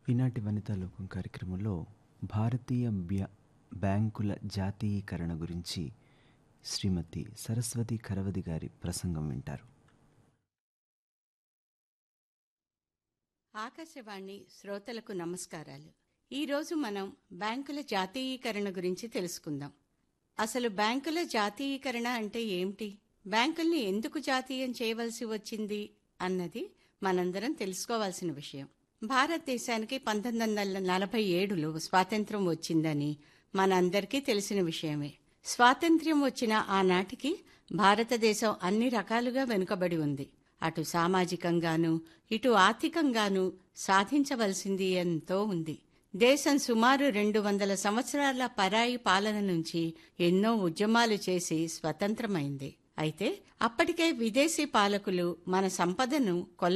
ఈనాటి వనితా లోకం కార్యక్రమంలో భారతీయ బ్యాంకుల జాతీయీకరణ గురించి శ్రీమతి సరస్వతి ఖరవది గారి ప్రసంగం వింటారు. ఆకాశవాణి శ్రోతలకు నమస్కారాలు. ఈరోజు మనం బ్యాంకుల జాతీయీకరణ గురించి తెలుసుకుందాం. అసలు బ్యాంకుల జాతీయీకరణ అంటే ఏమిటి, బ్యాంకుల్ని ఎందుకు జాతీయం చేయవలసి వచ్చింది అన్నది మనందరం తెలుసుకోవాల్సిన విషయం. భారతదేశానికి 1947లో స్వాతంత్ర్యం వచ్చిందని మనందరికీ తెలిసిన విషయమే. స్వాతంత్ర్యం వచ్చిన ఆనాటికి భారతదేశం అన్ని రకాలుగా వెనుకబడి ఉంది. అటు సామాజికంగానూ ఇటు ఆర్థికంగానూ సాధించవలసింది ఎంతో ఉంది. దేశం సుమారు 200 సంవత్సరాల పరాయి పాలన నుంచి ఎన్నో ఉద్యమాలు చేసి స్వతంత్రమైంది. అయితే అప్పటికే విదేశీ పాలకులు మన సంపదను